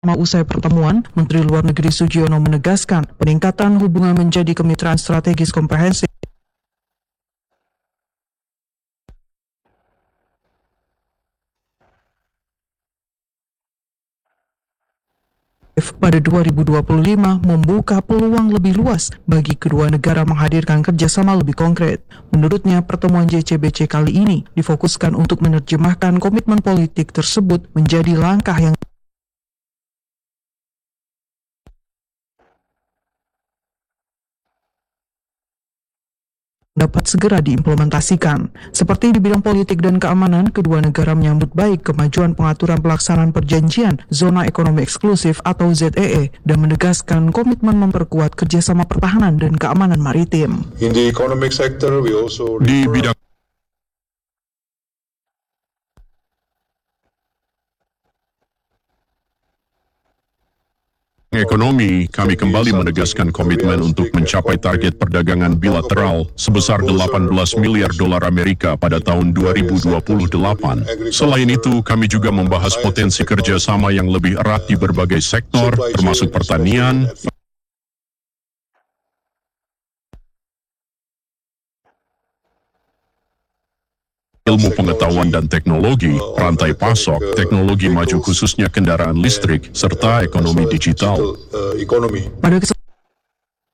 Usai pertemuan, Menteri Luar Negeri Sugiono menegaskan peningkatan hubungan menjadi kemitraan strategis komprehensif pada 2025 membuka peluang lebih luas bagi kedua negara menghadirkan kerjasama lebih konkret. Menurutnya, pertemuan JCBC kali ini difokuskan untuk menerjemahkan komitmen politik tersebut menjadi langkah yang dapat segera diimplementasikan. Seperti di bidang politik dan keamanan, kedua negara menyambut baik kemajuan pengaturan pelaksanaan perjanjian Zona Ekonomi Eksklusif atau ZEE dan menegaskan komitmen memperkuat kerjasama pertahanan dan keamanan maritim. Di bidang ekonomi, kami kembali menegaskan komitmen untuk mencapai target perdagangan bilateral sebesar 18 miliar dolar Amerika pada tahun 2028. Selain itu, kami juga membahas potensi kerjasama yang lebih erat di berbagai sektor, termasuk pertanian, ilmu pengetahuan dan teknologi, rantai pasok, teknologi maju khususnya kendaraan listrik, serta ekonomi digital. Pada